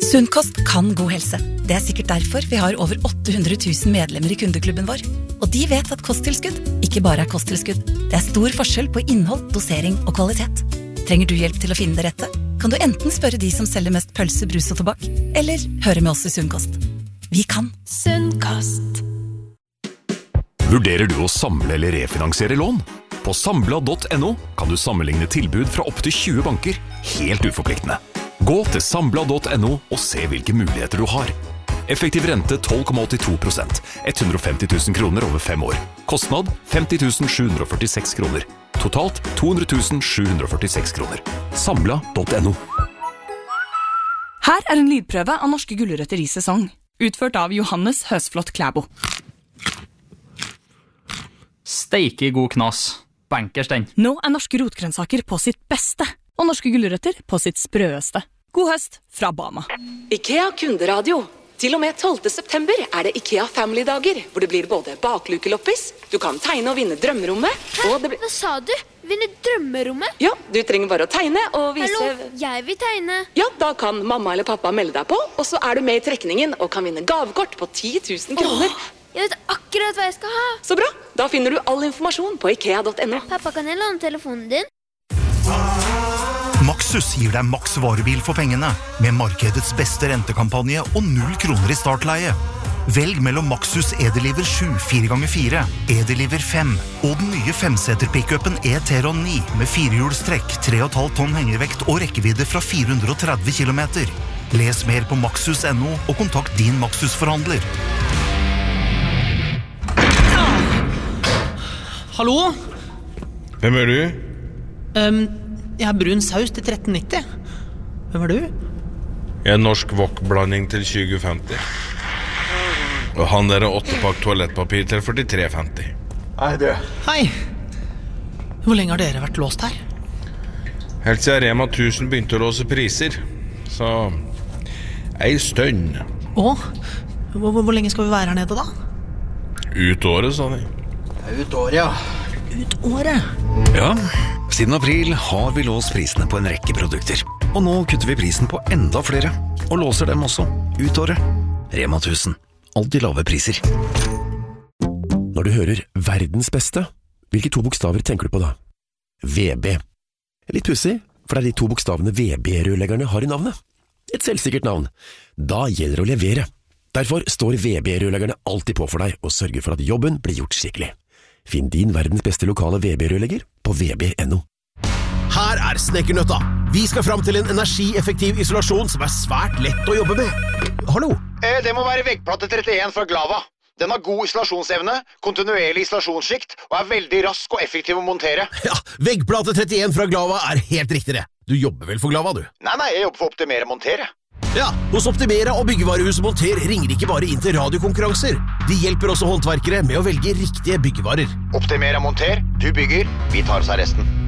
Sunnkost kan god helse. Det sikkert derfor vi har over 800 000 medlemmer I kundeklubben vår. Og de vet at kosttilskudd ikke bare kosttilskudd. Det stor forskjell på innhold, dosering og kvalitet. Trenger du hjelp til å finne det rette? Kan du enten spørre de som selger mest pølse, brus og tobakk, eller høre med oss I Sunnkost. Vi kan. Sunnkost. Vurderer du å samle eller refinansiere lån? På Sambla.no kan du sammenligne tilbud fra opp til 20 banker, helt uforpliktende. Gå til Sambla.no og se hvilke muligheter du har. Effektiv rente 12,82%, 150 000 kroner over 5 år. Kostnad 50 746 kroner. Totalt 200 746 kroner. Sambla.no. Her en lydprøve av norske gulrøtter I sesong, utført av Johannes Høsflot Klæbo. Steike god knas. Bankers den. Nå norske rotgrønnsaker på sitt beste, og norske gulrøtter på sitt sprøeste. God høst fra Bama. IKEA kunderadio. Til og med 12. september det IKEA Family-dager, hvor det blir både baklukeloppis, du kan tegne og vinne drømmerommet, og det blir... Hva sa du? Vinne drømmerommet? Ja, du trenger bare å tegne og vise... Hallo, jeg vil tegne. Ja, da kan mamma eller pappa melde deg på, og så du med I trekningen og kan vinne gavekort på 10 000 kroner. Jeg vet akkurat hva jeg skal ha. Så bra, da finner du all informasjon på IKEA.no. Pappa, kan jeg låne telefonen din? Maxus gir deg maks varebil for pengene, med markedets beste rentekampanje og 0 kroner I startleie. Velg mellom Maxus E-Deliver 7 4x4, E-Deliver 5 og den nye 5-seter-pickupen E-Teron 9 med 4-hjulstrekk, 3,5 tonn hengervekt og rekkevidde fra 430 kilometer. Les mer på maxus.no og kontakt din Maxus-forhandler. Hallo? Hvem du? Jeg brun saus til 13,90. Hvem du? Jeg norsk wok-blanding til 20,50. Og han der 8-pakk toalettpapir til 43,50. Hei, du. Hei. Hvor lenge har dere vært låst her? Helt siden Rema 1000 begynte å låse priser. Så... ei stønn. Hvor lenge skal vi være her nede da? Ut året, sa de. Ut året, ja. Ut året? Ja, siden april har vi låst prisene på en rekke produkter. Og nå kutter vi prisen på enda flere, og låser dem også ut året. Rema 1000. Alltid lave priser. Når du hører verdens beste, hvilke 2 bokstaver tenker du på da? VB. Litt pussig, for det de 2 bokstavene VB-rørleggerne har I navnet. Et selvsikkert navn. Da gjelder det å levere. Derfor står VB-rørleggerne alltid på for deg og sørger for at jobben blir gjort skikkelig. Finn din verdens beste lokale VB-rørlegger på vb.no. Her Snekkernøtta. Vi skal fram til en energieffektiv isolasjon som svært lett å jobbe med. Hallo? Det må være veggplate 31 fra Glava. Den har god isolasjonsevne, kontinuerlig isolasjonsskikt og veldig rask og effektiv å montere. Ja, veggplate 31 fra Glava helt riktig det. Du jobber vel for Glava, du? Nei, jeg jobber for Optimera Montere. Ja, hos Optimera og Byggevarehuset Monter ringer ikke bare inn til radiokonkurranser. De hjelper også håndverkere med å velge riktige byggevarer. Optimera Monter, du bygger, vi tar oss av resten.